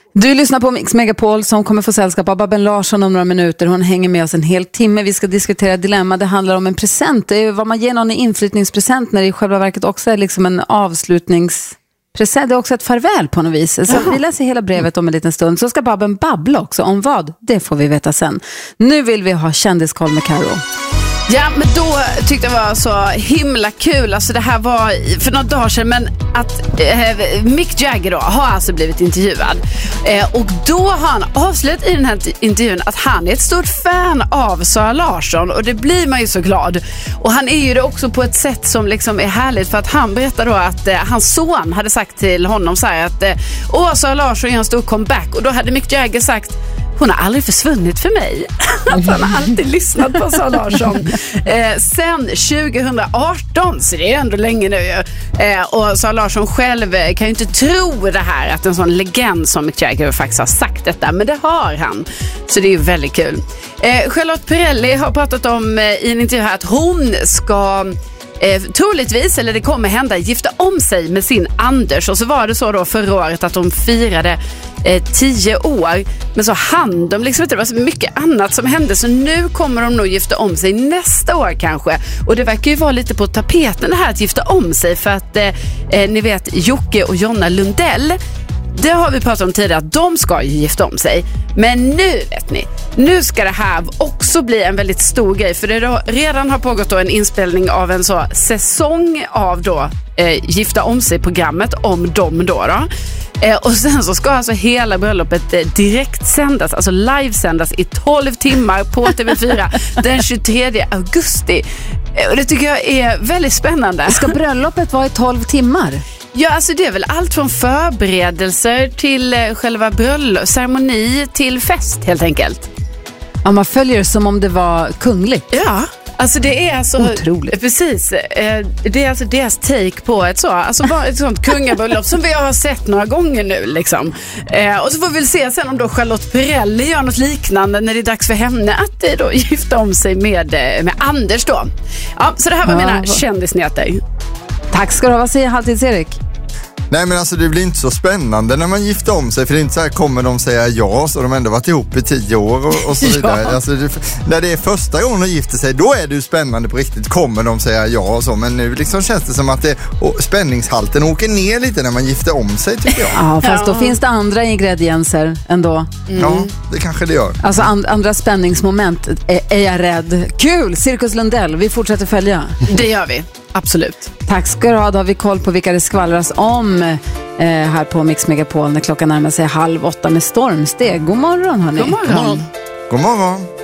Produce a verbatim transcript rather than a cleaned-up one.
Du lyssnar på Mix Megapol som kommer få sällskap av Babben Larsson om några minuter. Hon hänger med oss en hel timme. Vi ska diskutera dilemma. Det handlar om en present. Det är vad man ger någon i inflyttningspresent när det i själva verket också är liksom en avslutningspresent. Det är också ett farväl på något vis. Så vi läser hela brevet om en liten stund. Så ska Babben babbla också. Om vad? Det får vi veta sen. Nu vill vi ha kändiskoll med Karo. Ja, men då tyckte jag det var så himla kul. Alltså det här var för några dagar sedan. Men att eh, Mick Jagger då har alltså blivit intervjuad. Eh, och då har han avslöjat i den här intervjun att han är ett stort fan av Sara Larsson. Och det blir man ju så glad. Och han är ju det också på ett sätt som liksom är härligt. För att han berättar då att eh, hans son hade sagt till honom så här att eh, Åh, Sara Larsson gör en stor comeback. Och då hade Mick Jagger sagt: hon har aldrig försvunnit för mig. Alltså, han har alltid lyssnat på Sara Larsson. Eh, sen tjugo arton, så det är ändå länge nu. Eh, och Sara Larsson själv kan ju inte tro det här, att en sån legend som Mick Jagger faktiskt har sagt detta. Men det har han. Så det är ju väldigt kul. Eh, Charlotte Perrelli har pratat om eh, i en intervju här att hon ska... Eh, troligtvis, eller det kommer hända, gifta om sig med sin Anders. Och så var det så då förra året att de firade eh, tio år. Men så hann de liksom inte, det var så mycket annat som hände. Så nu kommer de nog gifta om sig nästa år kanske. Och det verkar ju vara lite på tapeten det här att gifta om sig. För att eh, eh, ni vet, Jocke och Jonna Lundell, det har vi pratat om tidigare, att de ska ju gifta om sig. Men nu vet ni, nu ska det här också bli en väldigt stor grej. För det då redan har pågått då en inspelning av en så säsong av då eh, gifta om sig-programmet om dem då då. Eh, och sen så ska alltså hela bröllopet eh, direkt sändas, alltså livesändas i tolv timmar på T V fyra den tjugotredje augusti. Eh, och det tycker jag är väldigt spännande. Ska bröllopet vara i tolv timmar? Ja, alltså det är väl allt från förberedelser till eh, själva bröllop, ceremoni till fest helt enkelt. Ja, man följer som om det var kungligt. Ja, alltså det är alltså... Otroligt. Precis, eh, det är alltså deras take på ett så, alltså bara ett sånt kungabröllop som vi har sett några gånger nu liksom. Eh, och så får vi se sen om då Charlotte Perrelli gör något liknande när det är dags för henne att eh, då gifta om sig med, med Anders då. Ja, så det här var ja, mina va... kändisnyheter. Tack ska du ha. Vad säger Halvtids-Erik? Nej, men alltså det blir inte så spännande när man gifter om sig. För det är inte så här, kommer de säga ja, så de har ändå varit ihop i tio år och, och så vidare. Ja. Alltså, det, när det är första gången de gifter sig, då är det ju spännande på riktigt. Kommer de säga ja och så. Men nu liksom känns det som att det, och spänningshalten åker ner lite när man gifter om sig, tycker jag. Ja, fast då finns det andra ingredienser ändå. Mm. Ja, det kanske det gör. Alltså and, andra spänningsmoment är, är jag rädd. Kul! Cirkus Lundell, vi fortsätter följa. Det gör vi. Absolut. Tack ska du ha. Då har vi koll på vilka det skvallras om eh, här på Mix Megapol när klockan närmar sig halv åtta med stormsteg. God morgon, hörni. God morgon. God morgon. God morgon.